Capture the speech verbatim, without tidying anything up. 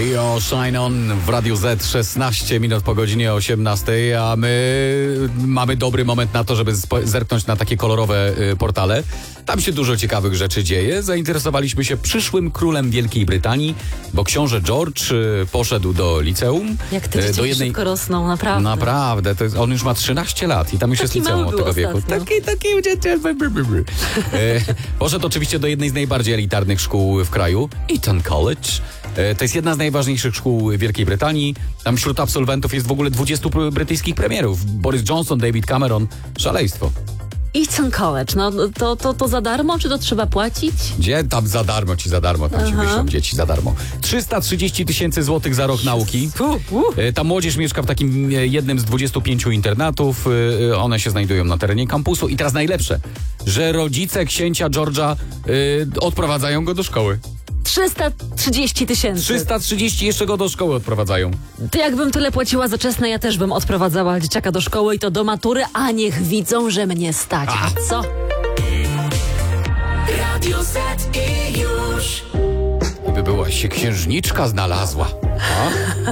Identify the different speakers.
Speaker 1: Rio Shine On w Radiu Z, szesnaście minut po godzinie osiemnastej, a my mamy dobry moment na to, żeby zerknąć na takie kolorowe y, portale. Tam się dużo ciekawych rzeczy dzieje. Zainteresowaliśmy się przyszłym królem Wielkiej Brytanii, bo książę George y, poszedł do liceum.
Speaker 2: Jak te dzieci
Speaker 1: do jednej...
Speaker 2: szybko rosną, naprawdę.
Speaker 1: Naprawdę, to jest, on już ma trzynaście lat i tam już
Speaker 2: taki
Speaker 1: jest liceum od tego
Speaker 2: ostatnio.
Speaker 1: wieku. Taki, taki... e, Poszedł oczywiście do jednej z najbardziej elitarnych szkół w kraju, Eton College. E, to jest jedna z najważniejszych szkół Wielkiej Brytanii. Tam wśród absolwentów jest w ogóle dwudziestu brytyjskich premierów. Boris Johnson, David Cameron. Szaleństwo.
Speaker 2: Eton College, no to, to, to za darmo, czy to trzeba płacić?
Speaker 1: Gdzie? Tam za darmo ci za darmo, tam ci wyślą dzieci za darmo. trzysta trzydzieści tysięcy złotych za rok nauki. E, Ta młodzież mieszka w takim e, jednym z dwudziestu pięciu internatów. E, One się znajdują na terenie kampusu. I teraz najlepsze, że rodzice księcia George'a e, odprowadzają go do szkoły.
Speaker 2: trzysta trzydzieści tysięcy.
Speaker 1: trzysta trzydzieści jeszcze go do szkoły odprowadzają.
Speaker 2: To jakbym tyle płaciła za czesne, ja też bym odprowadzała dzieciaka do szkoły i to do matury, a niech widzą, że mnie stać. A co?
Speaker 3: Radio Z i już.
Speaker 1: Gdyby była się księżniczka znalazła. A?